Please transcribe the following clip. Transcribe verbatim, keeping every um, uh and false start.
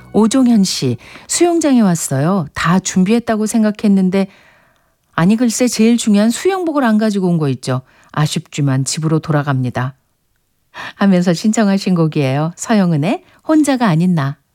오종현 씨, 수영장에 왔어요. 다 준비했다고 생각했는데 아니 글쎄 제일 중요한 수영복을 안 가지고 온 거 있죠. 아쉽지만 집으로 돌아갑니다. 하면서 신청하신 곡이에요. 서영은의 혼자가 아닌 나.